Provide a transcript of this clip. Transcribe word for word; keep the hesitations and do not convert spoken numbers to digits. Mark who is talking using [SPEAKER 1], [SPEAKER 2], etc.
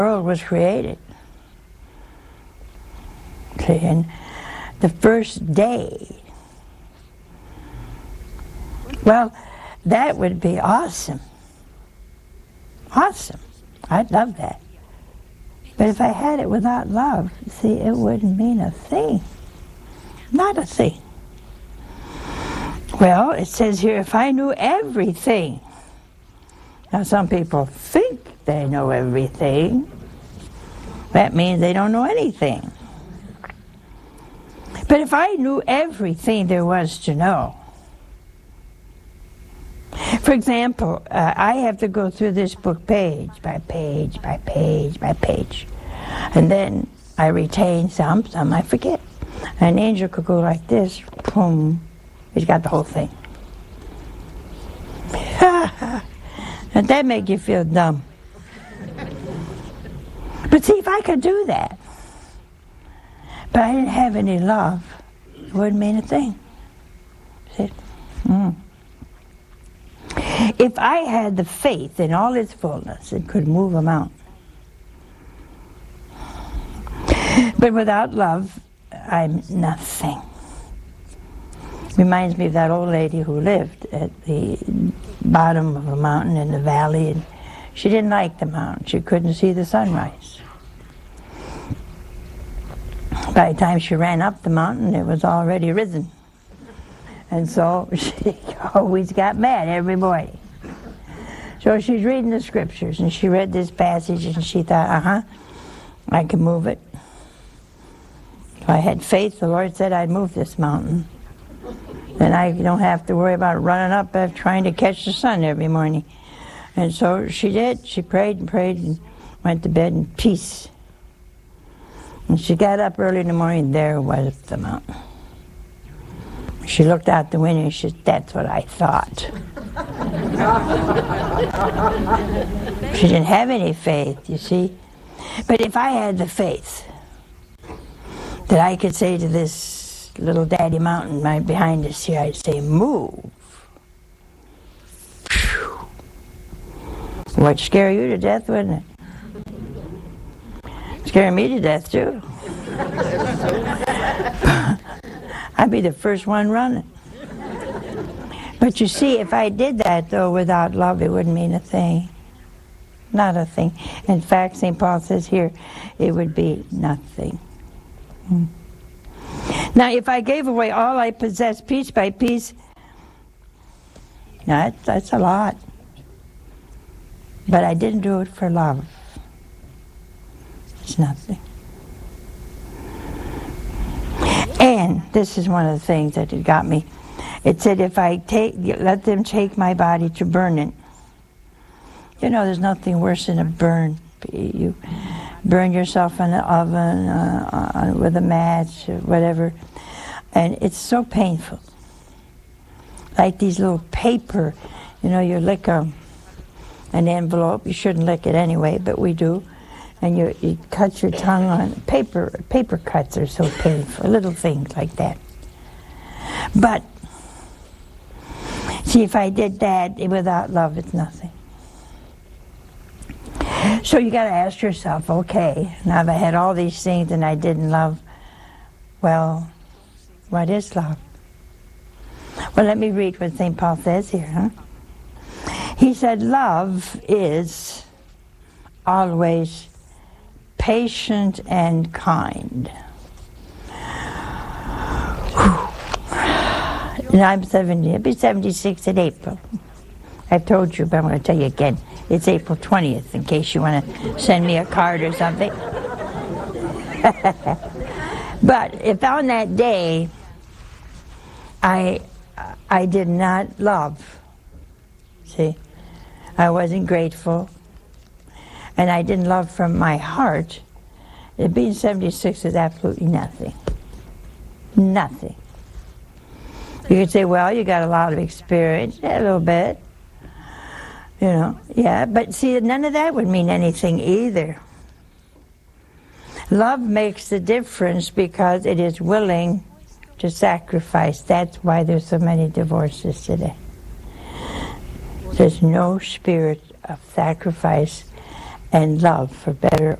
[SPEAKER 1] world was created. See, and the first day, well, that would be awesome. Awesome. I'd love that. But if I had it without love, see, it wouldn't mean a thing. Not a thing. Well, it says here, if I knew everything. Now, some people think they know everything. That means they don't know anything. But if I knew everything there was to know, for example, uh, I have to go through this book page by page by page by page. And then I retain some, some I forget. An angel could go like this, boom, he's got the whole thing. And that make you feel dumb. But see, if I could do that, but I didn't have any love, it wouldn't mean a thing. See? Mm. If I had the faith in all its fullness, it could move a mountain. But without love, I'm nothing. Reminds me of that old lady who lived at the bottom of a mountain in the valley, and she didn't like the mountain. She couldn't see the sunrise. By the time she ran up the mountain, it was already risen. And so she always got mad every morning. So she's reading the scriptures, and she read this passage, and she thought, uh-huh, I can move it. If I had faith, the Lord said I'd move this mountain. Then I don't have to worry about running up and trying to catch the sun every morning. And so she did. She prayed and prayed and went to bed in peace. And she got up early in the morning, and there was the mountain. She looked out the window and she said, that's what I thought. She didn't have any faith, you see. But if I had the faith that I could say to this little daddy mountain right behind us here, I'd say, move. Whew. Would scare you to death, wouldn't it? Scare me to death, too. I'd be the first one running. But you see, if I did that, though, without love, it wouldn't mean a thing. Not a thing. In fact, Saint Paul says here, it would be nothing. Hmm. Now, if I gave away all I possess piece by piece, that's, that's a lot. But I didn't do it for love. It's nothing. And this is one of the things that it got me. It said if I take, let them take my body to burn it. You know, there's nothing worse than a burn. You burn yourself in the oven uh, uh, with a match or whatever. And it's so painful. Like these little paper, you know, you lick a, an envelope. You shouldn't lick it anyway, but we do. And you, you cut your tongue on paper. Paper cuts are so painful, little things like that. But, see, if I did that without love, it's nothing. So you got to ask yourself, okay, now if I had all these things and I didn't love, well, what is love? Well, let me read what Saint Paul says here, huh? He said, love is always patient and kind. Whew. And I'm seventy, I'll be seventy-six in April. I've told you, but I'm going to tell you again. It's April twentieth, in case you want to send me a card or something. But if on that day, I, I did not love, see, I wasn't grateful, and I didn't love from my heart, it being seventy-six is absolutely nothing. Nothing. You could say, well, you got a lot of experience, yeah, a little bit. You know, yeah, but see, none of that would mean anything either. Love makes the difference because it is willing to sacrifice. That's why there's so many divorces today. There's no spirit of sacrifice and love for better